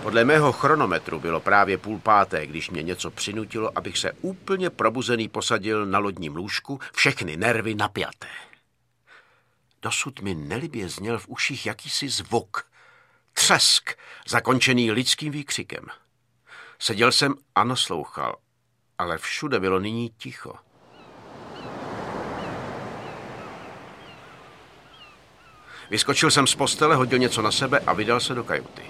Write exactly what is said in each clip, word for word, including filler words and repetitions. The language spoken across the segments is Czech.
Podle mého chronometru bylo právě půl páté, když mě něco přinutilo, abych se úplně probuzený posadil na lodním lůžku, všechny nervy napjaté. Dosud mi nelibě zněl v uších jakýsi zvuk. Třesk, zakončený lidským výkřikem. Seděl jsem a naslouchal, ale všude bylo nyní ticho. Vyskočil jsem z postele, hodil něco na sebe a vydal se do kajuty.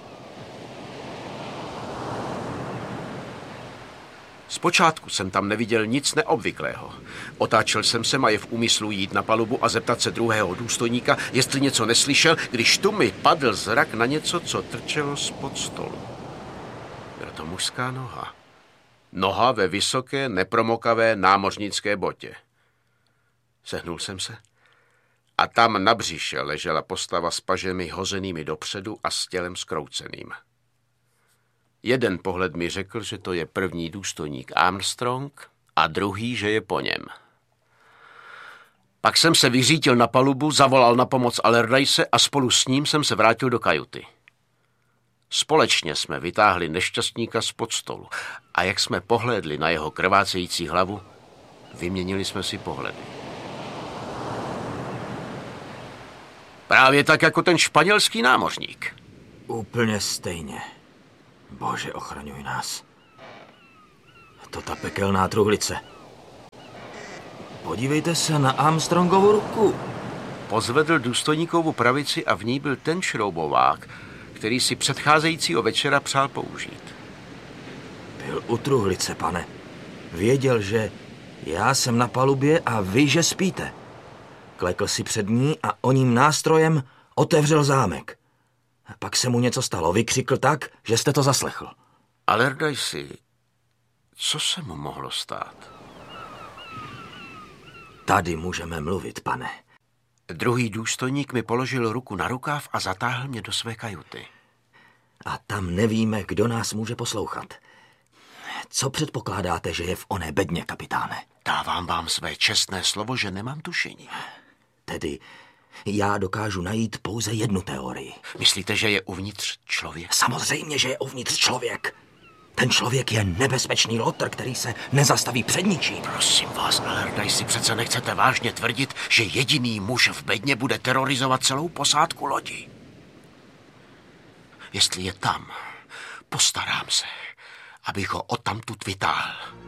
Zpočátku jsem tam neviděl nic neobvyklého. Otáčel jsem se a je v úmyslu jít na palubu a zeptat se druhého důstojníka, jestli něco neslyšel, když tu mi padl zrak na něco, co trčelo spod stolu. Byla to mužská noha. Noha ve vysoké, nepromokavé námořnické botě. Sehnul jsem se a tam na břiše ležela postava s pažemi hozenými dopředu a s tělem zkrouceným. Jeden pohled mi řekl, že to je první důstojník Armstrong a druhý, že je po něm. Pak jsem se vyřítil na palubu, zavolal na pomoc Allardyce a spolu s ním jsem se vrátil do kajuty. Společně jsme vytáhli nešťastníka spod stolu a jak jsme pohlédli na jeho krvácející hlavu, vyměnili jsme si pohledy. Právě tak jako ten španělský námořník. Úplně stejně. Bože, ochraňuj nás. To ta pekelná truhlice. Podívejte se na Armstrongovu ruku. Pozvedl důstojníkovu pravici a v ní byl ten šroubovák, který si předcházejícího večera přál použít. Byl u truhlice, pane. Věděl, že já jsem na palubě a vy, že spíte. Klekl si před ní a oním nástrojem otevřel zámek. Pak se mu něco stalo. Vykřikl tak, že jste to zaslechl. Allardyce, co se mu mohlo stát? Tady můžeme mluvit, pane. Druhý důstojník mi položil ruku na rukáv a zatáhl mě do své kajuty. A tam nevíme, kdo nás může poslouchat. Co předpokládáte, že je v oné bedně, kapitáne? Dávám vám své čestné slovo, že nemám tušení. Tedy já dokážu najít pouze jednu teorii. Myslíte, že je uvnitř člověk? Samozřejmě, že je uvnitř člověk. Ten člověk je nebezpečný lotr, který se nezastaví před ničím. Prosím vás, Allardyce, přece nechcete vážně tvrdit, že jediný muž v bedně bude terorizovat celou posádku lodi. Jestli je tam, postarám se, abych ho odtamtud vytáhl.